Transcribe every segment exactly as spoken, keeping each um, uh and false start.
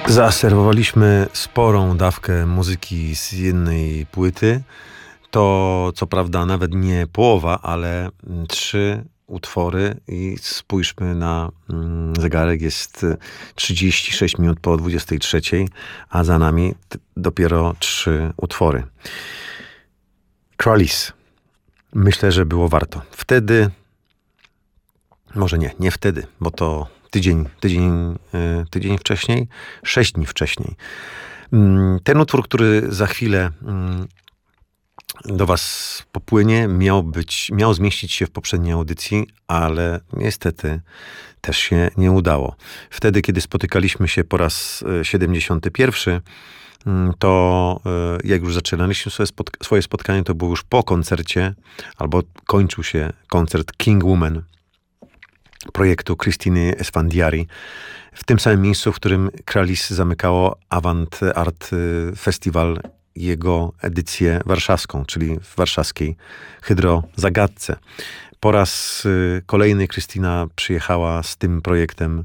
Zaserwowaliśmy sporą dawkę muzyki z jednej płyty. To co prawda nawet nie połowa, ale trzy utwory i spójrzmy na mm, zegarek, jest trzydzieści sześć minut po dwudziestej trzeciej, a za nami t- dopiero trzy utwory. Kraliss. Myślę, że było warto. Wtedy, może nie, nie wtedy, bo to tydzień, tydzień, yy, tydzień wcześniej, sześć dni wcześniej. Yy, ten utwór, który za chwilę yy, do was popłynie, miał być, miał zmieścić się w poprzedniej audycji, ale niestety też się nie udało. Wtedy, kiedy spotykaliśmy się po raz siedemdziesiąty pierwszy, to jak już zaczynaliśmy swoje, spotka- swoje spotkanie, to było już po koncercie, albo kończył się koncert King Woman projektu Krystyny Esfandiari, w tym samym miejscu, w którym Kraliss zamykało Avant Art Festival, jego edycję warszawską, czyli w warszawskiej Hydrozagadce. Po raz kolejny Krystyna przyjechała z tym projektem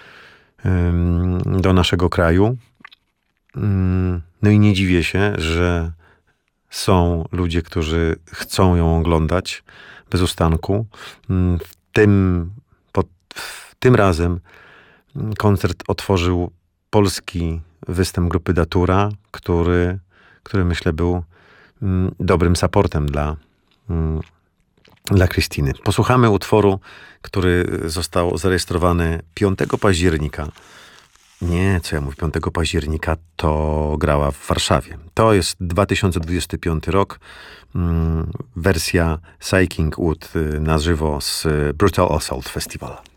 do naszego kraju. No i nie dziwię się, że są ludzie, którzy chcą ją oglądać bez ustanku. W tym, pod, w tym razem koncert otworzył polski występ grupy Datura, który, który myślę był dobrym supportem dla, dla Krystyny. Posłuchamy utworu, który został zarejestrowany piątego października. Nie, co ja mówię, piątego października to grała w Warszawie. To jest dwa tysiące dwudziesty piąty rok. Mm, wersja Psyking Wood na żywo z Brutal Assault Festival.